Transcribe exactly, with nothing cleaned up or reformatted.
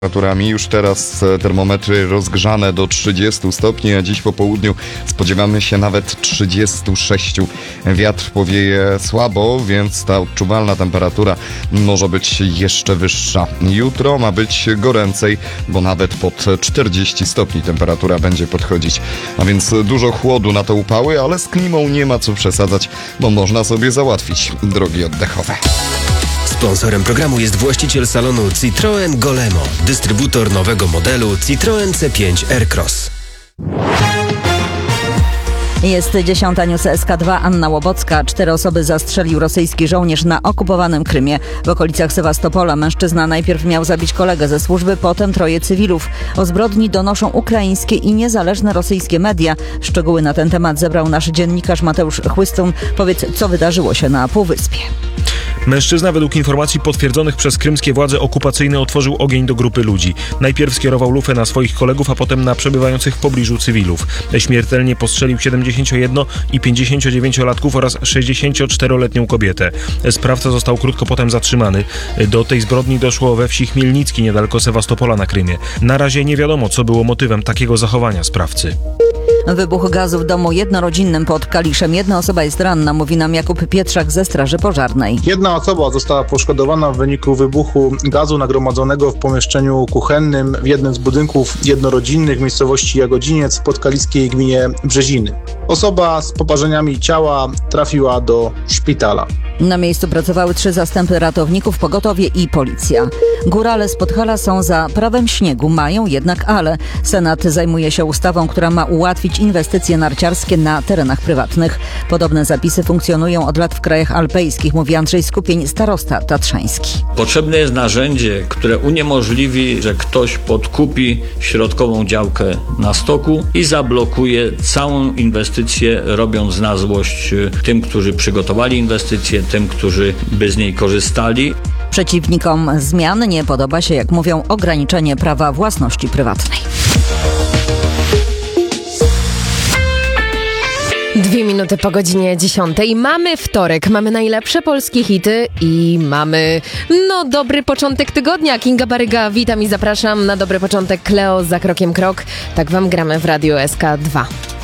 Temperaturami. Już teraz termometry rozgrzane do trzydziestu stopni, a dziś po południu spodziewamy się nawet trzydziestu sześciu. Wiatr powieje słabo, więc ta odczuwalna temperatura może być jeszcze wyższa. Jutro ma być goręcej, bo nawet pod czterdzieści stopni temperatura będzie podchodzić. A więc dużo chłodu na te upały, ale z klimą nie ma co przesadzać, bo można sobie załatwić drogi oddechowe. Sponsorem programu jest właściciel salonu Citroen Golemo, dystrybutor nowego modelu Citroen C pięć Aircross. Jest dziesiąta, news S K dwa, Anna Łobocka. Cztery osoby zastrzelił rosyjski żołnierz na okupowanym Krymie. W okolicach Sewastopola mężczyzna najpierw miał zabić kolegę ze służby, potem troje cywilów. O zbrodni donoszą ukraińskie i niezależne rosyjskie media. Szczegóły na ten temat zebrał nasz dziennikarz Mateusz Chłystun. Powiedz, co wydarzyło się na Półwyspie. Mężczyzna według informacji potwierdzonych przez krymskie władze okupacyjne otworzył ogień do grupy ludzi. Najpierw skierował lufę na swoich kolegów, a potem na przebywających w pobliżu cywilów. Śmiertelnie postrzelił siedemdziesięciojedno- i pięćdziesięciodziewięciolatków oraz sześćdziesięcioczteroletnią kobietę. Sprawca został krótko potem zatrzymany. Do tej zbrodni doszło we wsi Chmielnicki, niedaleko Sewastopola na Krymie. Na razie nie wiadomo, co było motywem takiego zachowania sprawcy. Wybuch gazu w domu jednorodzinnym pod Kaliszem. Jedna osoba jest ranna, mówi nam Jakub Pietrzak ze Straży Pożarnej. Jedna osoba została poszkodowana w wyniku wybuchu gazu nagromadzonego w pomieszczeniu kuchennym w jednym z budynków jednorodzinnych w miejscowości Jagodziniec w podkaliskiej gminie Brzeziny. Osoba z poparzeniami ciała trafiła do szpitala. Na miejscu pracowały trzy zastępy ratowników, pogotowie i policja. Górale z Podhala są za prawem śniegu, mają jednak ale. Senat zajmuje się ustawą, która ma ułatwić inwestycje narciarskie na terenach prywatnych. Podobne zapisy funkcjonują od lat w krajach alpejskich, mówi Andrzej Skupień, starosta tatrzański. Potrzebne jest narzędzie, które uniemożliwi, że ktoś podkupi środkową działkę na stoku i zablokuje całą inwestycję, robiąc na złość tym, którzy przygotowali inwestycję, tym, którzy by z niej korzystali. Przeciwnikom zmian nie podoba się, jak mówią, ograniczenie prawa własności prywatnej. Dwie minuty po godzinie dziesiątej. Mamy wtorek, mamy najlepsze polskie hity i mamy, no, dobry początek tygodnia. Kinga Baryga, witam i zapraszam na dobry początek. Kleo za krokiem krok. Tak wam gramy w Radiu S K dwa.